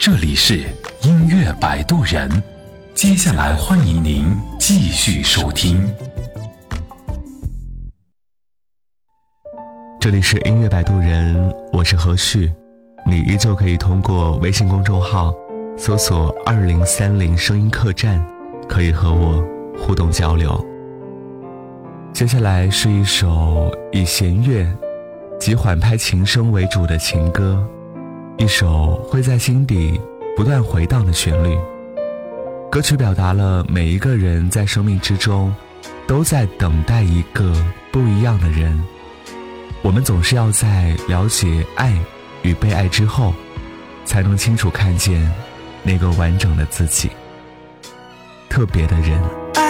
这里是音乐摆渡人，接下来欢迎您继续收听。 这里是音乐摆渡人，我是何旭，你依旧可以通过微信公众号搜索2030声音客栈，可以和我互动交流。接下来是一首以弦乐及缓拍琴声为主的情歌，一首会在心底不断回荡的旋律。歌曲表达了每一个人在生命之中都在等待一个不一样的人，我们总是要在了解爱与被爱之后，才能清楚看见那个完整的自己，特别的人。